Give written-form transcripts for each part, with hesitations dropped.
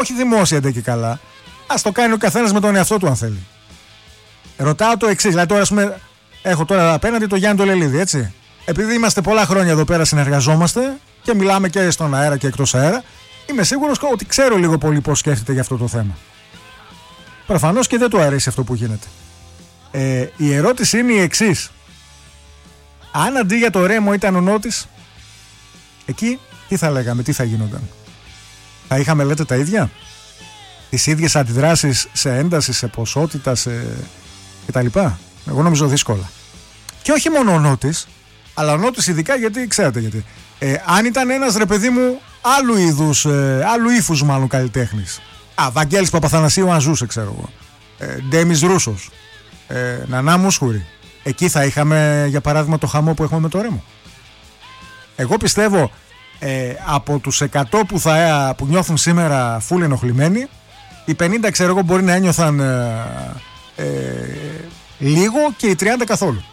Όχι δημόσια ντε και καλά. Ας το κάνει ο καθένας με τον εαυτό του αν θέλει. Ρωτάω το εξής. Δηλαδή τώρα, ας πούμε, έχω τώρα απέναντι το Γιάννη το Λελίδη, έτσι. Επειδή είμαστε πολλά χρόνια εδώ πέρα, συνεργαζόμαστε και μιλάμε και στον αέρα και εκτός αέρα, είμαι σίγουρος ότι ξέρω λίγο πολύ πώς σκέφτεται για αυτό το θέμα. Προφανώς και δεν του αρέσει αυτό που γίνεται. Η ερώτηση είναι η εξής. Αν αντί για το Ρέμο ήταν ο Νότης, εκεί τι θα λέγαμε, τι θα γίνονταν? Θα είχαμε, λέτε, τα ίδια? Τις ίδιες αντιδράσεις σε ένταση, σε ποσότητα, κτλ? Εγώ νομίζω δύσκολα. Και όχι μόνο ο Νότης, αλλά ο Νότης ειδικά, γιατί ξέρετε γιατί. Αν ήταν ένας, ρε παιδί μου, άλλου είδους, άλλου ύφους μάλλον καλλιτέχνης. Βαγγέλης Παπαθανασίου αν ζούσε, ξέρω εγώ. Ντέμις Ρούσος. Νανά Μούσχουρη. Εκεί θα είχαμε, για παράδειγμα, το χαμό που έχουμε με το Ρέμο. Εγώ πιστεύω από τους 100 που νιώθουν σήμερα φουλ ενοχλημένοι, οι 50, ξέρω εγώ, μπορεί να ένιωθαν λίγο και οι 30 καθόλου.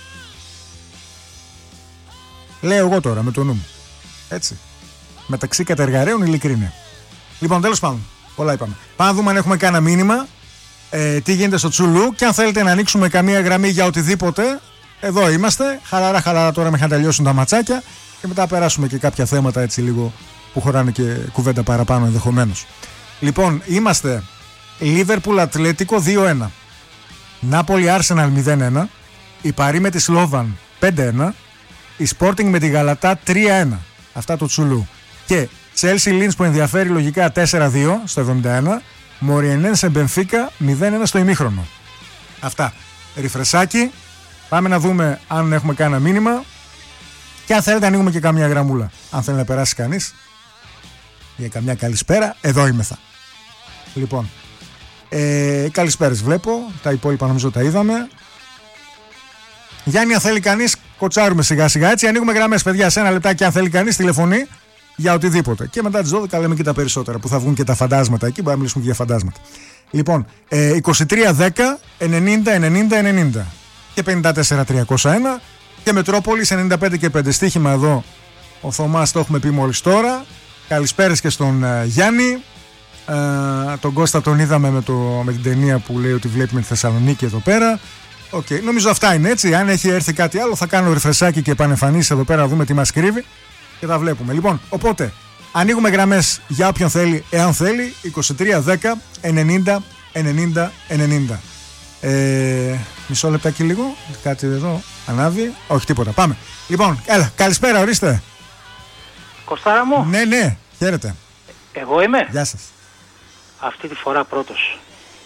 Λέω εγώ τώρα με το νου μου. Έτσι. Μεταξύ κατεργαρέων ειλικρίνεια. Λοιπόν, τέλος πάντων, πολλά είπαμε. Πάμε να δούμε αν έχουμε κάνα μήνυμα. Τι γίνεται στο Τσουλού. Και αν θέλετε να ανοίξουμε καμία γραμμή για οτιδήποτε, εδώ είμαστε. Χαλαρά τώρα μέχρι να τελειώσουν τα ματσάκια. Και μετά περάσουμε και κάποια θέματα έτσι λίγο που χωράνε και κουβέντα παραπάνω ενδεχομένως. Λοιπόν, είμαστε Λίβερπουλ Ατλέτικο 2-1. Νάπολη Άρσεναλ 0-1. Η Παρί με τη Σλόβαν 5-1. Η Sporting με τη Γαλατά 3-1. Αυτά το Τσουλού. Και Chelsea Linz που ενδιαφέρει λογικά 4-2 στο 71. Μοριενένσε Μπενφίκα 0-1 στο ημίχρονο. Αυτά. Ριφρεσάκι. Πάμε να δούμε αν έχουμε κάνα μήνυμα. Και αν θέλετε ανοίγουμε και καμιά γραμμούλα. Αν θέλει να περάσει κανείς για καμιά καλησπέρα, εδώ είμαι θα. Λοιπόν, καλησπέρες βλέπω. Τα υπόλοιπα νομίζω τα είδαμε. Γιάννη, αν θέλει κανείς, κοτσάρουμε σιγά σιγά έτσι. Ανοίγουμε γραμμές, παιδιά, σε ένα λεπτάκι. Αν θέλει κανείς, τηλεφωνεί για οτιδήποτε. Και μετά τις 12 λέμε και τα περισσότερα που θα βγουν και τα φαντάσματα εκεί. Μπορούμε να μιλήσουμε και για φαντάσματα. Λοιπόν, 2310 90 90 90 και 54 301 και Μετρόπολης 95 και 5. Στοίχημα εδώ. Ο Θωμάς το έχουμε πει μόλις τώρα. Καλησπέρες και στον Γιάννη. Τον Κώστα τον είδαμε με την ταινία που λέει ότι βλέπει με τη Θεσσαλονίκη εδώ πέρα. Okay. Νομίζω αυτά είναι έτσι. Αν έχει έρθει κάτι άλλο, θα κάνω ρεφρεσάκι και επανεμφανίσεις εδώ πέρα να δούμε τι μας κρύβει και τα βλέπουμε. Λοιπόν, οπότε ανοίγουμε γραμμές για όποιον θέλει, εάν θέλει. 2310 90 90 90. Μισό λεπτάκι λίγο. Κάτι εδώ ανάβει. Όχι, τίποτα. Πάμε. Λοιπόν, έλα, καλησπέρα, ορίστε. Κωστάρα μου. Ναι, χαίρετε. Εγώ είμαι. Γεια σας. Αυτή τη φορά πρώτος.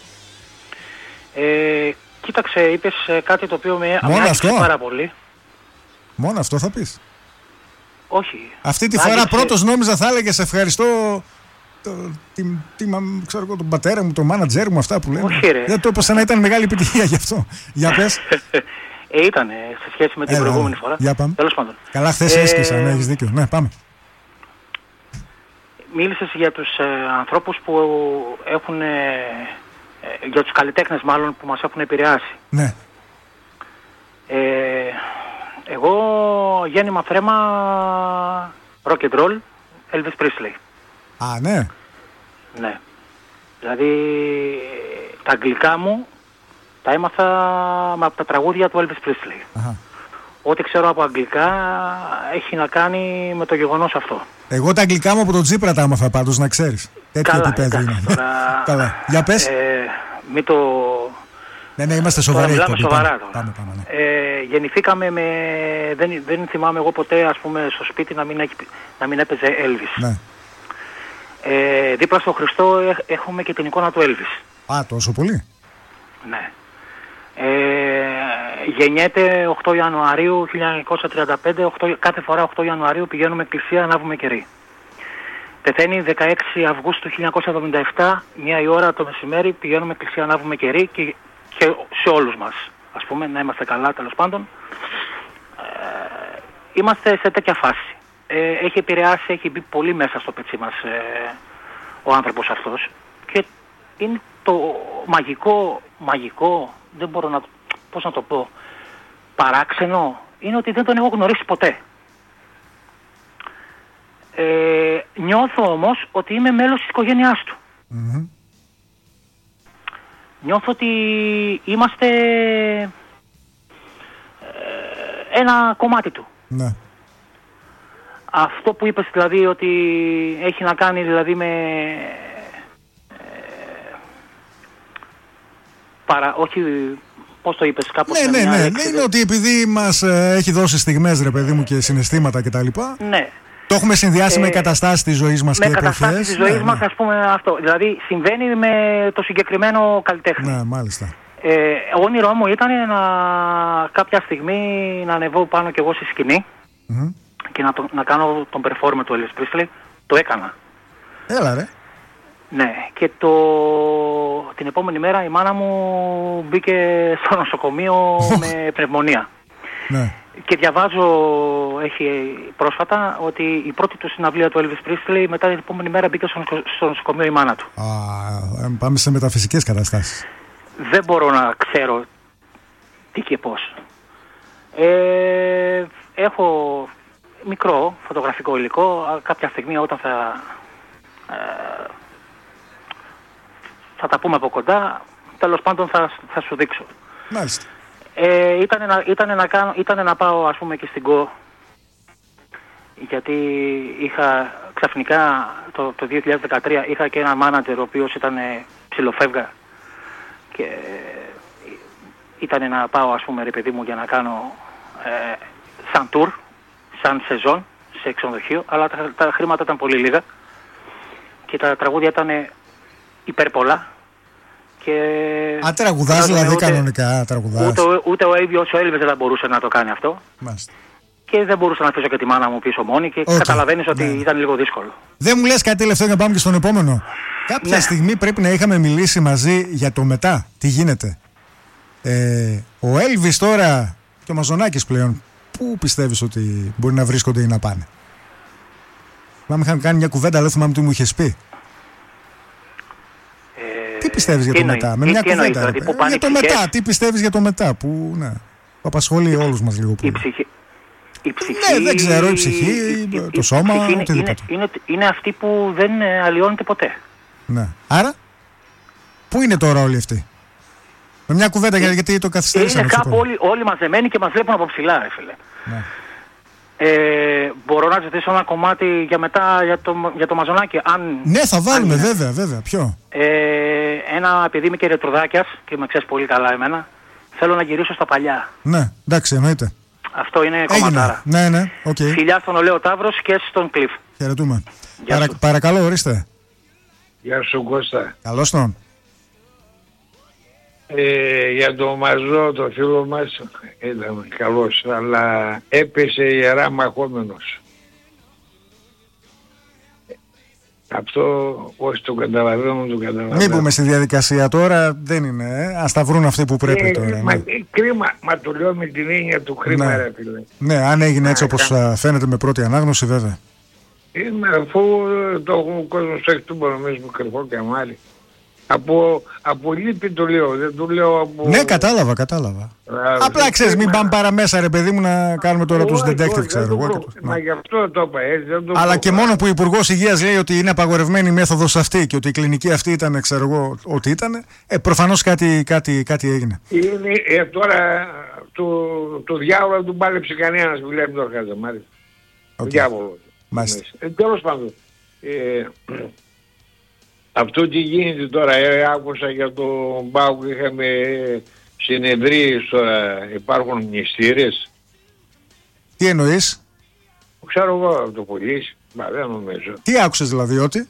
Κοίταξε, είπες κάτι το οποίο με άκουσε πάρα πολύ. Μόνο αυτό θα πεις? Όχι. Αυτή τη φορά πρώτος νόμιζα θα έλεγες ευχαριστώ ξέρω εγώ, τον πατέρα μου, τον μάνατζέρ μου, αυτά που λένε. Όχι ρε. Δεν το είπα σαν να ήταν μεγάλη επιτυχία γι' αυτό. Για πες. Ήτανε σε σχέση με την προηγούμενη φορά. Για πάμε. Τέλος πάντων. Καλά, χθες έσκησα, ναι, έχεις δίκιο. Ναι, πάμε. Μίλησες για τους ανθρώπους που έχουν... για τους καλλιτέχνες μάλλον που μας έχουν επηρεάσει. Ναι. Εγώ γέννημα θρέμα rock and roll, Elvis Presley. Α, ναι. Ναι. Δηλαδή τα αγγλικά μου τα έμαθα από τα τραγούδια του Elvis Presley. Αχα. Ό,τι ξέρω από αγγλικά έχει να κάνει με το γεγονός αυτό. Εγώ τα αγγλικά μου από τον Τσίπρα τα έμαθα πάντως, να ξέρεις. Τέτοιο επίπεδο είναι. Καλά. Για πες. Μην το... Ναι, είμαστε σοβαροί. Μιλάμε σοβαρά τώρα. Πάμε, ναι. Γεννηθήκαμε με... Δεν θυμάμαι εγώ ποτέ, ας πούμε, στο σπίτι να μην έπαιζε Elvis. Ναι. Δίπλα στο Χριστό έχουμε και την εικόνα του Elvis. Α, τόσο πολύ. Ναι. Γεννιέται 8 Ιανουαρίου 1935, κάθε φορά 8 Ιανουαρίου πηγαίνουμε εκκλησία, ανάβουμε κερί. Πεθαίνει 16 Αυγούστου 1977, 1 η ώρα το μεσημέρι, πηγαίνουμε εκκλησία, ανάβουμε κερί και σε όλους μας, ας πούμε, να είμαστε καλά τέλος πάντων. Είμαστε σε τέτοια φάση. Έχει επηρεάσει, έχει μπει πολύ μέσα στο πετσί μας ο άνθρωπος αυτός και είναι το μαγικό, δεν μπορώ να, πώς να το πω, παράξενο, είναι ότι δεν τον έχω γνωρίσει ποτέ. Νιώθω όμως ότι είμαι μέλος της οικογένειάς του. Νιώθω ότι είμαστε ένα κομμάτι του. Ναι. Αυτό που είπες δηλαδή ότι έχει να κάνει δηλαδή με όχι, πώς το είπες κάπως. Ναι, είναι ότι επειδή μας έχει δώσει στιγμές ρε παιδί μου και συναισθήματα κτλ. Ναι. Το έχουμε συνδυάσει με καταστάσεις της ζωής μας και εποχές. Με καταστάσεις της ζωής μας, ας πούμε αυτό. Δηλαδή συμβαίνει με το συγκεκριμένο καλλιτέχνη. Ναι, μάλιστα. Όνειρό μου ήταν κάποια στιγμή να ανεβώ πάνω κι εγώ στη σκηνή και να κάνω τον performance του Elvis Presley. Το έκανα. Έλα ρε. Ναι, και την επόμενη μέρα η μάνα μου μπήκε στο νοσοκομείο με πνευμονία. Ναι. Και διαβάζω, έχει πρόσφατα, ότι η πρώτη του συναυλία του Elvis Presley μετά την επόμενη μέρα μπήκε στο νοσοκομείο η μάνα του. Πάμε σε μεταφυσικές καταστάσεις. Δεν μπορώ να ξέρω τι και πώς. Έχω μικρό φωτογραφικό υλικό. Κάποια στιγμή όταν θα τα πούμε από κοντά, τέλος πάντων θα σου δείξω. Μάλιστα. Ήταν να πάω ας πούμε και στην ΚΟ, γιατί είχα ξαφνικά το 2013 είχα και ένα μάνατζερ ο οποίος ήταν ψιλοφεύγα και ήταν να πάω ας πούμε ρε παιδί μου για να κάνω σαν tour, σαν σεζόν σε ξενοδοχείο, αλλά τα χρήματα ήταν πολύ λίγα και τα τραγούδια ήταν υπερπολά. Τραγουδάς δηλαδή κανονικά, τραγουδάς. Ούτε ο ίδιος ο Elvis δεν μπορούσε να το κάνει αυτό. Μάλιστα. Και δεν μπορούσα να αφήσω και τη μάνα μου πίσω μόνη και καταλαβαίνεις ότι ήταν λίγο δύσκολο. Δεν μου λες κάτι τελευταίο για να πάμε και στον επόμενο. Κάποια στιγμή πρέπει να είχαμε μιλήσει μαζί για το μετά. Τι γίνεται. Ο Elvis τώρα και ο Μαζονάκης πλέον, πού πιστεύεις ότι μπορεί να βρίσκονται ή να πάνε? Είχαμε κάνει μια κουβέντα, αλλά θυμάμαι τι μου είχες πει. πει. Τι πιστεύεις για το μετά? Με μια κουβέντα. Δηλαδή, για το μετά. Τι πιστεύεις για το μετά που απασχολεί όλους μας λίγο πολύ. Η ψυχή, ναι, δεν ξέρω, η ψυχή, το σώμα, οτιδήποτε. Είναι αυτή που δεν αλλοιώνεται ποτέ. Ναι. Άρα, πού είναι τώρα όλοι αυτοί? Με μια κουβέντα, γιατί το καθυστερήσαμε. Είναι κάπου όλοι μαζεμένοι και μας βλέπουν από ψηλά, ρε φίλε. Ναι. Μπορώ να ζητήσω ένα κομμάτι για μετά για το Μαζονάκι? Ναι, θα βάλουμε, βέβαια. Ποιο? Επειδή είμαι και ρετροδάκιας και με ξέρεις πολύ καλά εμένα, θέλω να γυρίσω στα παλιά. Ναι, εντάξει, εννοείται. Αυτό είναι κομματάρα. Ναι, okay. Φιλιά στον Ολέο Ταύρος και στον Κλειφ. Χαιρετούμε. Παρακαλώ, ορίστε. Γεια σου Κώστα. Καλώς τον. Για το Μαζό, το φίλο μας, ήταν καλός, αλλά έπεσε ιερά μαχόμενος. Αυτό όσοι το καταλαβαίνουν, το καταλαβαίνουν. Μην πούμε στη διαδικασία τώρα, δεν είναι. Ας τα βρουν αυτοί που πρέπει τώρα. Κρίμα, μα το λέω με την έννοια του χρήμα, ρε φίλε. Ναι, αν έγινε έτσι όπως φαίνεται με πρώτη ανάγνωση, βέβαια. Αφού το έχουν κόσμο στο εκτούμπο, νομίζω που κρυφό και αμάλι. Από λύπη το λέω, δεν το λέω από... Ναι, κατάλαβα. Απλά ξέρεις, μην πάμε παραμέσα ρε παιδί μου να κάνουμε τώρα τους detective, ξέρω εγώ. Μα γι' αυτό το είπα έτσι. Αλλά και μόνο που ο Υπουργός Υγείας λέει ότι είναι απαγορευμένη η μέθοδος αυτή και ότι η κλινική αυτή ήταν, ξέρω εγώ, ότι ήταν, προφανώς κάτι έγινε. Είναι τώρα του διάβολου του πάλεψε κανένας, βλέπει το Χαζαμάρι. Το διάβολο. Τέλος πάντων. Αυτό τι γίνεται τώρα, άκουσα για το ΠΑΟΚ που είχαμε συνεδρίες τώρα, υπάρχουν μνηστήρες. Τι εννοείς? Ξέρω εγώ από το πολίς, μα δεν νομίζω. Τι άκουσες δηλαδή, ότι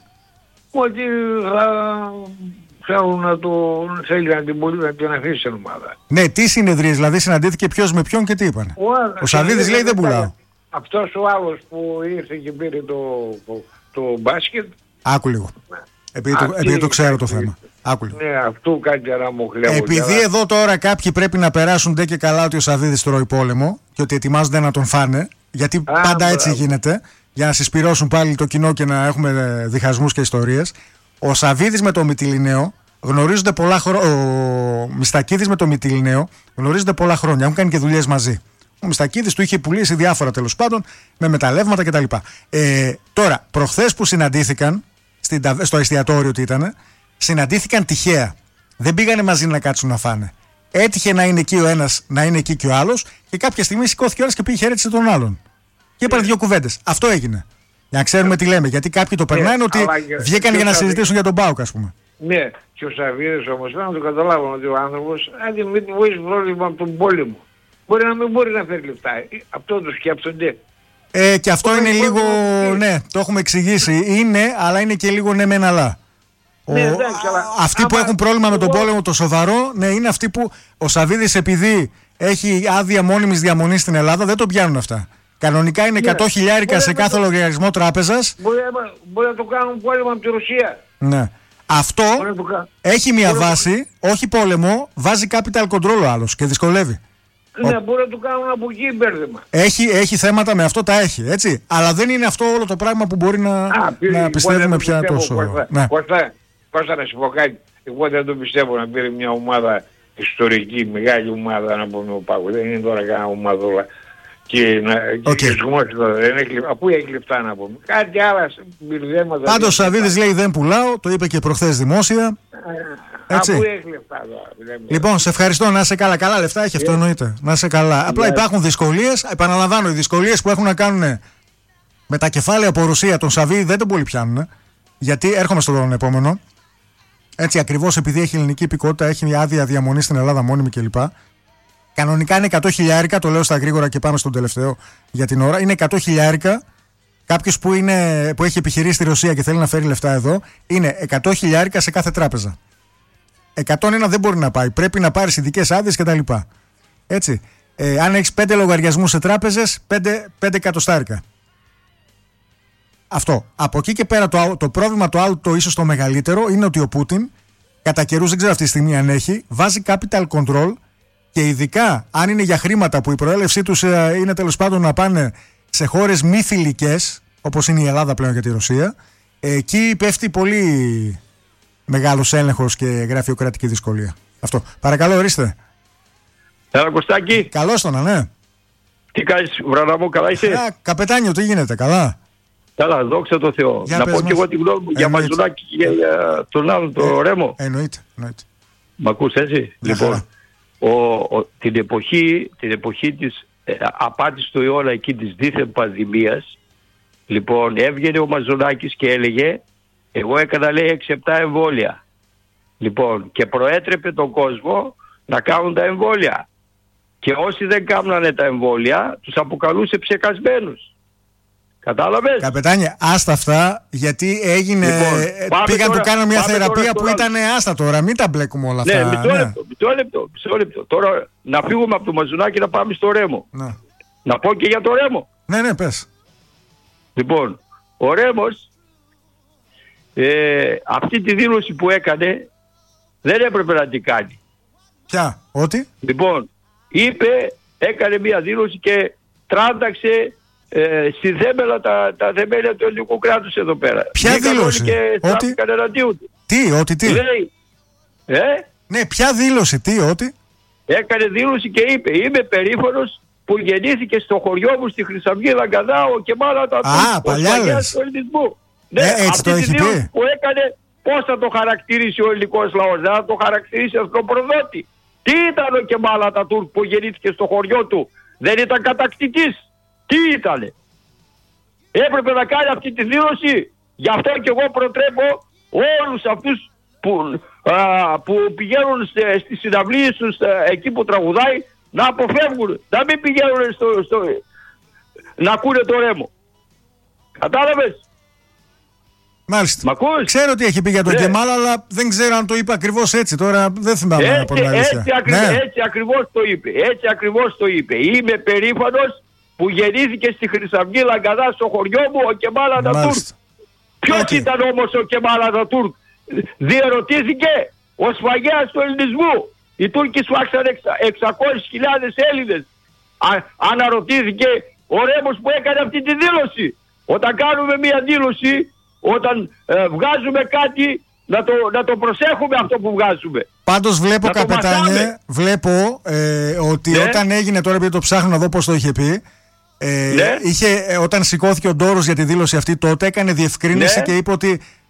θέλουν θέλει να την αφήσει στην ομάδα. Ναι, τι συνεδρίες, δηλαδή συναντήθηκε ποιος με ποιον και τι είπανε? Ο Σαββίδης λέει δεν πουλάω. Αυτός ο άλλος που ήρθε και πήρε το μπάσκετ. Άκου λίγο. Επειδή το ξέρω το θέμα. Ναι, αυτού κάτι μου χλέβω. Επειδή εδώ τώρα κάποιοι πρέπει να περάσουν ντε και καλά ότι ο Σαββίδης τρώει πόλεμο και ότι ετοιμάζονται να τον φάνε, γιατί πάντα έτσι γίνεται, για να συσπυρώσουν πάλι το κοινό και να έχουμε διχασμούς και ιστορίες. Ο Σαββίδης με το Μυτιληναίο γνωρίζονται πολλά χρόνια. Ο Μιστακίδης με το Μυτιληναίο γνωρίζονται πολλά χρόνια. Έχουν κάνει και δουλειές μαζί. Ο Μιστακίδης του είχε πουλήσει διάφορα τέλος πάντων με μεταλλεύματα κτλ. Τώρα, προχθές που συναντήθηκαν στο εστιατόριο τι ήταν, συναντήθηκαν τυχαία. Δεν πήγανε μαζί να κάτσουν να φάνε. Έτυχε να είναι εκεί ο ένας, να είναι εκεί και ο άλλος, και κάποια στιγμή σηκώθηκε ο ένας και πήγε χαιρέτησε τον άλλον. Και είπαν δύο κουβέντες. Αυτό έγινε. Για να ξέρουμε τι λέμε. Γιατί κάποιοι το περνάνε ότι βγήκαν για να συζητήσουν για τον ΠΑΟΚ, ας πούμε. Ναι, και ο Σαββίδης όμως πρέπει να το καταλάβουν ότι ο άνθρωπος, αν μην του βοήσει πρόβλημα από τον πόλεμο, μπορεί να μην μπορεί να φέρει λεφτά. Αυτό το σκέφτονται. Και αυτό είναι λίγο, ναι, το έχουμε εξηγήσει. Είναι, αλλά είναι και λίγο ναι μεν αλλά. Ναι, εντάξει, αλλά αυτοί που έχουν πρόβλημα με τον πόλεμο το σοβαρό, ναι, είναι αυτοί που ο Σαββίδης επειδή έχει άδεια μόνιμης διαμονής στην Ελλάδα, δεν το πιάνουν αυτά. Κανονικά είναι 100.000 σε κάθε λογαριασμό τράπεζας. Μπορεί να το κάνουν πόλεμο από τη Ρωσία. Ναι. Αυτό έχει μια βάση, όχι πόλεμο, βάζει capital control ο άλλος και δυσκολεύει. Ναι, μπορεί να το κάνουν από εκεί μπέρδεμα. Έχει θέματα με αυτό, τα έχει, έτσι. Αλλά δεν είναι αυτό όλο το πράγμα που μπορεί να πιστεύουμε πια τόσο. Κώστα, να σου πω κάτι. Εγώ δεν το πιστεύω να πήρε μια ομάδα ιστορική, μεγάλη ομάδα να πούμε ο Πάκος. Δεν είναι τώρα κανένα ομαδούλα. Και αφού έχει λεφτά να πούμε. Κάτι άλλα μπιλδέματα. Πάντως ο Σαββίδης λέει δεν πουλάω, το είπε και προχθές δημόσια. Έτσι. Αφού έχει λεφτά τώρα. Λοιπόν, σε ευχαριστώ, να είσαι καλά. Καλά λεφτά έχει αυτό, εννοείται. Να είσαι καλά. Απλά υπάρχουν δυσκολίες. Επαναλαμβάνω, οι δυσκολίες που έχουν να κάνουν με τα κεφάλαια από Ρωσία, τον Σαββίδη δεν τον πολύ πιάνουν. Γιατί έρχομαι στον επόμενο. Έτσι, ακριβώς επειδή έχει ελληνική υπηκότητα, έχει άδεια διαμονή στην Ελλάδα μόνιμη κλπ. Κανονικά είναι 100.000, το λέω στα γρήγορα και πάμε στον τελευταίο για την ώρα. Είναι 100.000. Κάποιος που έχει επιχειρήσει στη Ρωσία και θέλει να φέρει λεφτά εδώ, είναι 100.000 σε κάθε τράπεζα. 101 δεν μπορεί να πάει. Πρέπει να πάρεις ειδικές άδειες κτλ. Έτσι. Αν έχεις 5 λογαριασμούς σε τράπεζες, 5 εκατοστάρικα. Αυτό. Από εκεί και πέρα το πρόβλημα το άλλο, το ίσως το μεγαλύτερο, είναι ότι ο Πούτιν, κατά καιρούς, δεν ξέρω αυτή τη στιγμή αν έχει, βάζει capital control. Και ειδικά αν είναι για χρήματα που η προέλευσή τους είναι τέλος πάντων να πάνε σε χώρες μη φιλικές, όπως είναι η Ελλάδα πλέον για τη Ρωσία, εκεί πέφτει πολύ μεγάλος έλεγχος και γραφειοκρατική δυσκολία. Αυτό. Παρακαλώ, ορίστε. Έλα Κωστάκη. Καλώς τον, ναι. Τι κάνεις, βραδά μου, καλά είσαι? Καπετάνιο, τι γίνεται, καλά? Καλά, δόξα τω Θεώ. Για να πω και εγώ την γνώμη μου για Μαζονάκη και για τον άλλον, τον Ρέμο. Εννοείται. Μ' ακούς έτσι? Λοιπόν, την εποχή της απάτης του αιώνα εκεί της δίθεν πανδημίας, λοιπόν, έβγαινε ο Μαζονάκης και έλεγε εγώ έκανα, λέει, 6-7 εμβόλια. Λοιπόν, και προέτρεπε τον κόσμο να κάνουν τα εμβόλια. Και όσοι δεν κάνανε τα εμβόλια, τους αποκαλούσε ψεκασμένους. Κατάλαβες? Καπετάνια, άστα αυτά, γιατί έγινε. Λοιπόν, πήγαν του κάνουν μια θεραπεία που ήταν άστα τώρα. Μην τα μπλέκουμε όλα αυτά. Ναι, μισό λεπτό. Τώρα να φύγουμε από το Μαζονάκι να πάμε στο Ρέμο. Ναι. Να πω και για το Ρέμο. Ναι, πες. Λοιπόν, ο Ρέμος αυτή τη δήλωση που έκανε δεν έπρεπε να την κάνει. Ποια, ότι? Λοιπόν, έκανε μια δήλωση και τράνταξε στη θέμελα τα θεμέλια του ελληνικού κράτους εδώ πέρα. Ποια δήλωση? Ότι? Τι? Λέει, ναι, ποια δήλωση, ότι? Έκανε δήλωση και είπε είμαι περήφανος που γεννήθηκε στο χωριό μου στη Χρυσαυγή Λαγκαδά ο Κεμάλ Ατατούρκ, ο σφαγιάς του ελληνισμού. Ναι, έτσι το έχει πει. Που έκανε, πώς θα το χαρακτηρίσει ο ελληνικός λαός? Δεν θα το χαρακτηρίσει αστροπροδότη? Τι ήταν ο Κεμάλ Ατατούρκ που γεννήθηκε στο χωριό του? Δεν ήταν κατακτητής? Τι ήτανε? Έπρεπε να κάνει αυτή τη δήλωση. Γι' αυτό και εγώ προτρέπω όλους αυτούς που πηγαίνουν στις συναυλίες τους εκεί που τραγουδάει να αποφεύγουν, να μην πηγαίνουν να ακούνε το Ρέμο. Κατάλαβες? Μάλιστα. Ξέρω ότι έχει πει για τον Κεμάλ, αλλά δεν ξέρω αν το είπε ακριβώς έτσι. Τώρα δεν θυμάμαι να πω την αλήθεια. Έτσι ακριβώς το είπε. Είμαι περήφανος που γεννήθηκε στη Χρυσαυγή Λαγκαδά στο χωριό μου ο Κεμάλ Ατατούρκ. Ποιος ήταν όμως ο Κεμάλ Ατατούρκ? Διερωτήθηκε? Ο σφαγιάς του ελληνισμού. Οι Τούρκοι σφάξαν 600.000 Έλληνες. Αναρωτήθηκε ο Ρέμος που έκανε αυτή τη δήλωση? Όταν κάνουμε μια δήλωση, όταν βγάζουμε κάτι, να το προσέχουμε αυτό που βγάζουμε. Πάντως βλέπω, καπετάνιε, ότι όταν έγινε τώρα, επειδή το ψάχνω να δω πώς το είχε πει, όταν σηκώθηκε ο Ντόρος για τη δήλωση αυτή τότε, έκανε διευκρίνηση και είπε ότι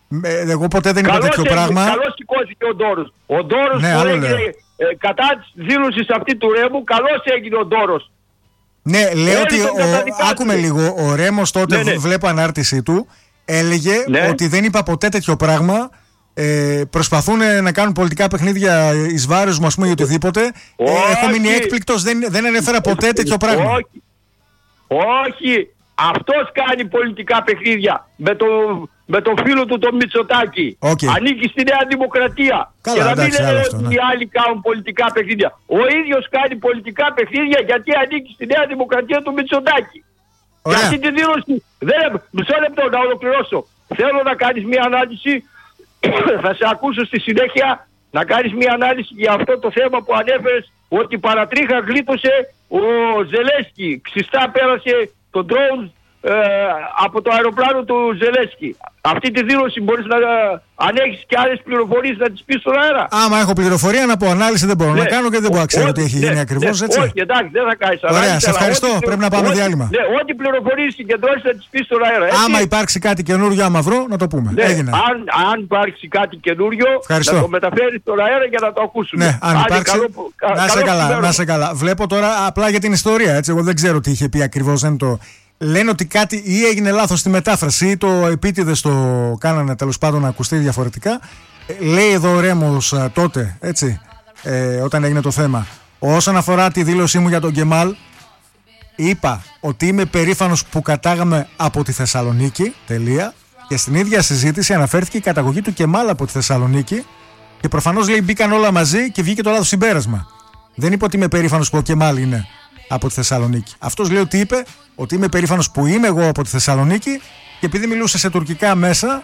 Εγώ ποτέ δεν είπα τέτοιο πράγμα. Καλώς σηκώθηκε ο Ντόρος. Ο Ντόρος που έγινε κατά της δήλωσης αυτή του Ρέμου, καλώς έγινε ο Ντόρος. Ναι, λέω ότι άκουμε λίγο. Ο Ρέμος τότε, βλέπω ανάρτησή του, έλεγε ότι δεν είπα ποτέ τέτοιο πράγμα. Προσπαθούν να κάνουν πολιτικά παιχνίδια εις βάρος μου, ας πούμε, ή οτιδήποτε. Έχω μείνει έκπληκτος, δεν ανέφερα ποτέ τέτοιο πράγμα. Όχι. Αυτός κάνει πολιτικά παιχνίδια με τον φίλο του τον Μητσοτάκη. Ανήκει στη Νέα Δημοκρατία. Καλά, και να μην εντάξει, λένε ότι οι άλλοι κάνουν πολιτικά παιχνίδια. Ο ίδιος κάνει πολιτικά παιχνίδια γιατί ανήκει στη Νέα Δημοκρατία του Μητσοτάκη. Και αυτή τη δήλωση, μισό λεπτό να ολοκληρώσω. Θέλω να κάνεις μια ανάλυση, θα σε ακούσω στη συνέχεια, να κάνεις μια ανάλυση για αυτό το θέμα που ανέφερες, ότι παρατρίχα γλίτωσε ο Ζελένσκι. Ξιστά πέρασε το drone από το αεροπλάνο του Ζελένσκι. Αυτή τη δήλωση μπορείς να, αν έχεις και άλλες πληροφορίες, να τις πεις στον αέρα. Άμα έχω πληροφορία να πω, ανάλυση δεν μπορώ να κάνω και δεν μπορώ να ξέρω τι έχει γίνει ακριβώς, έτσι. Όχι, εντάξει, δεν θα κάνεις ανάλυση. Ωραία, σε ευχαριστώ. Πρέπει να πάμε διάλειμμα. Ναι, ό,τι πληροφορίες συγκεντρώσεις να τις πεις στον αέρα. Άμα υπάρξει κάτι καινούριο, άμα βρω, να το πούμε. Έγινε. Αν υπάρξει κάτι καινούριο, να το μεταφέρεις στον αέρα για να το ακούσουμε. Ναι, αν υπάρξει. Να σε καλά. Βλέπω τώρα απλά για την ιστορία, έτσι. Εγώ δεν ξέρω τι είχε πει ακριβώς, δεν το. Λένε ότι κάτι ή έγινε λάθος στη μετάφραση ή το επίτηδες το κάνανε, τέλος πάντων, να ακουστεί διαφορετικά. Λέει εδώ ο Ρέμος τότε, έτσι, όταν έγινε το θέμα, όσον αφορά τη δήλωσή μου για τον Κεμάλ, είπα ότι είμαι περήφανος που κατάγαμε από τη Θεσσαλονίκη, τελεία, και στην ίδια συζήτηση αναφέρθηκε η καταγωγή του Κεμάλ από τη Θεσσαλονίκη και προφανώς, λέει, μπήκαν όλα μαζί και βγήκε το λάθος συμπέρασμα. Δεν είπε ότι είμαι περήφανος που ο Κεμάλ είναι από τη Θεσσαλονίκη. Αυτός λέει ότι είπε ότι είμαι περήφανος που είμαι εγώ από τη Θεσσαλονίκη και επειδή μιλούσε σε τουρκικά μέσα,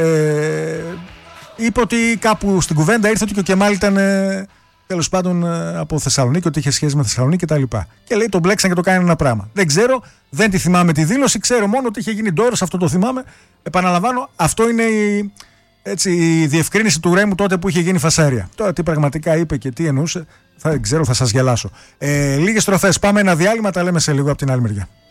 είπε ότι κάπου στην κουβέντα ήρθε ότι και ο Κεμάλ ήταν τέλος πάντων από Θεσσαλονίκη, ότι είχε σχέση με Θεσσαλονίκη κτλ. Και λέει τον μπλέξαν και το κάνει ένα πράγμα. Δεν ξέρω, δεν τη θυμάμαι τη δήλωση, ξέρω μόνο ότι είχε γίνει ντόρος, αυτό το θυμάμαι. Επαναλαμβάνω, αυτό είναι η διευκρίνηση του Ρέμου τότε που είχε γίνει φασάρια. Τώρα τι πραγματικά είπε και τι εννοούσε, δεν ξέρω, θα σας γελάσω. Λίγες στροφές, πάμε ένα διάλειμμα, τα λέμε σε λίγο από την άλλη μεριά.